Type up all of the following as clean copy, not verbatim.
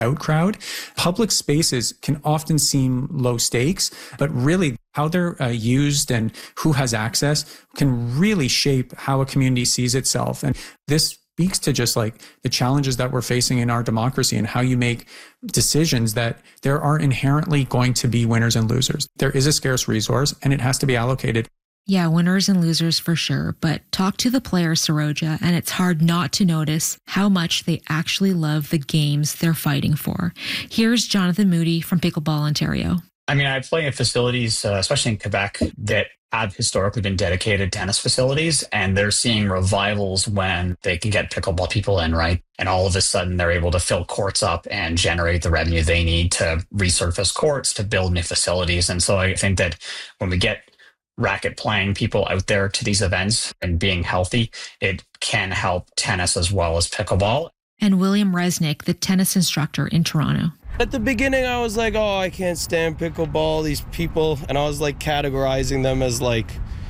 out crowd. Public spaces can often seem low stakes, but really how they're used and who has access can really shape how a community sees itself. And this speaks to just like the challenges that we're facing in our democracy and how you make decisions that there are inherently going to be winners and losers. There is a scarce resource and it has to be allocated. Yeah, winners and losers for sure. But talk to the player, Saroja, and it's hard not to notice how much they actually love the games they're fighting for. Here's Jonathan Moody from Pickleball Ontario. I mean, I play in facilities, especially in Quebec, that have historically been dedicated tennis facilities, and they're seeing revivals when they can get pickleball people in, right? And all of a sudden, they're able to fill courts up and generate the revenue they need to resurface courts, to build new facilities. And so I think that when we get racket playing people out there to these events and being healthy, it can help tennis as well as pickleball. And William Resnick, the tennis instructor in Toronto. At the beginning, I was like, oh, I can't stand pickleball, these people. And I was like categorizing them as like,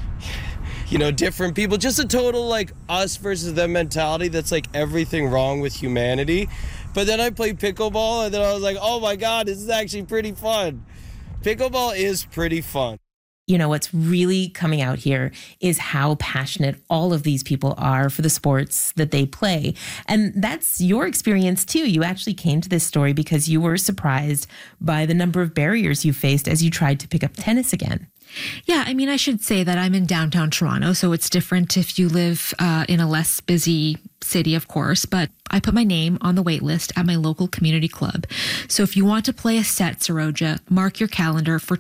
you know, different people. Just a total like us versus them mentality that's like everything wrong with humanity. But then I played pickleball and then I was like, oh my God, this is actually pretty fun. Pickleball is pretty fun. You know, what's really coming out here is how passionate all of these people are for the sports that they play. And that's your experience too. You actually came to this story because you were surprised by the number of barriers you faced as you tried to pick up tennis again. Yeah, I mean, I should say that I'm in downtown Toronto, so it's different if you live in a less busy city, of course, but I put my name on the wait list at my local community club. So if you want to play a set, Saroja, mark your calendar for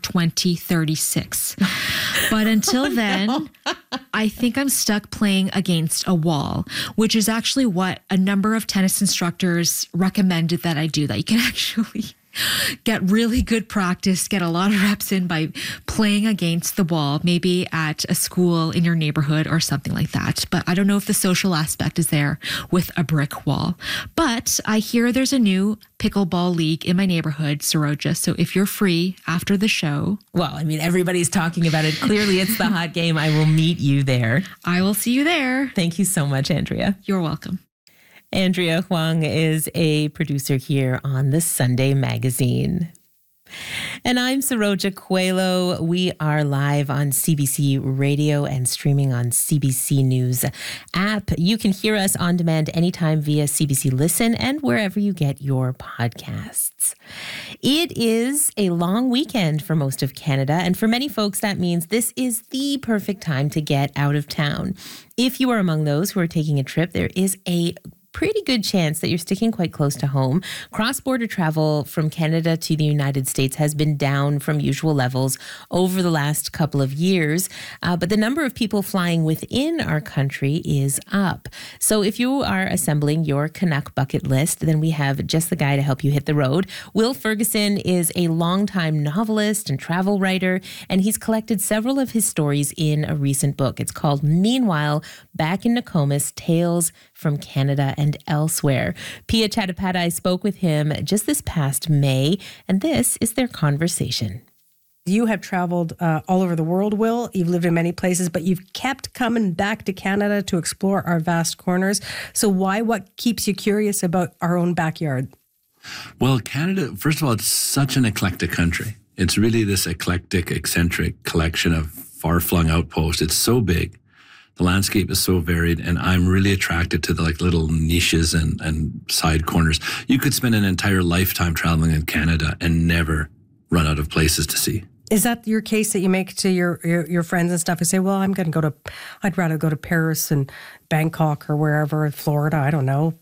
2036. But until then, I think I'm stuck playing against a wall, which is actually what a number of tennis instructors recommended that I do, that you can actually get really good practice, get a lot of reps in by playing against the wall, maybe at a school in your neighborhood or something like that. But I don't know if the social aspect is there with a brick wall. But I hear there's a new pickleball league in my neighborhood, Saroja. So if you're free after the show. Well, I mean, everybody's talking about it. Clearly, it's the hot game. I will meet you there. I will see you there. Thank you so much, Andrea. You're welcome. Andrea Huang is a producer here on the Sunday Magazine. And I'm Saroja Coelho. We are live on CBC Radio and streaming on CBC News app. You can hear us on demand anytime via CBC Listen and wherever you get your podcasts. It is a long weekend for most of Canada, and for many folks, that means this is the perfect time to get out of town. If you are among those who are taking a trip, there is a pretty good chance that you're sticking quite close to home. Cross-border travel from Canada to the United States has been down from usual levels over the last couple of years, but the number of people flying within our country is up. So if you are assembling your Canuck bucket list, then we have just the guy to help you hit the road. Will Ferguson is a longtime novelist and travel writer, and he's collected several of his stories in a recent book. It's called Meanwhile, Back in Nokomis, Tales from Canada and Elsewhere. Pia Chattopadhyay spoke with him just this past May, and this is their conversation. You have traveled all over the world, Will. You've lived in many places, but you've kept coming back to Canada to explore our vast corners. So why? What keeps you curious about our own backyard? Well, Canada, first of all, it's such an eclectic country. It's really this eclectic, eccentric collection of far-flung outposts. It's so big. The landscape is so varied, and I'm really attracted to the little niches and side corners. You could spend an entire lifetime traveling in Canada and never run out of places to see. Is that your case that you make to your friends and stuff? You say, well, I'd rather go to Paris and Bangkok or wherever, Florida, I don't know.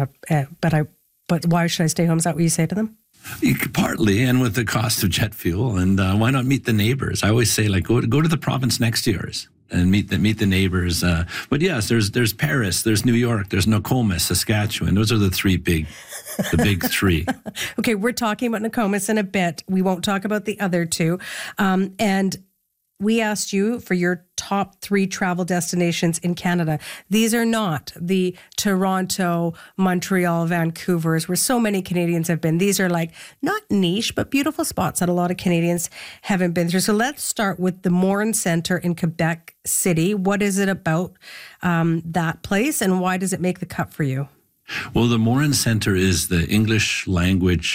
But why should I stay home? Is that what you say to them? Partly, and with the cost of jet fuel, and why not meet the neighbors? I always say, go to the province next to yours and meet the neighbors. But yes, there's Paris, there's New York, there's Nokomis, Saskatchewan. Those are the big three. Okay, we're talking about Nokomis in a bit. We won't talk about the other two. And we asked you for your top 3 travel destinations in Canada. These are not the Toronto, Montreal, Vancouvers, where so many Canadians have been. These are not niche, but beautiful spots that a lot of Canadians haven't been through. So let's start with the Morin Centre in Quebec City. What is it about that place, and why does it make the cut for you? Well, the Morin Center is the English language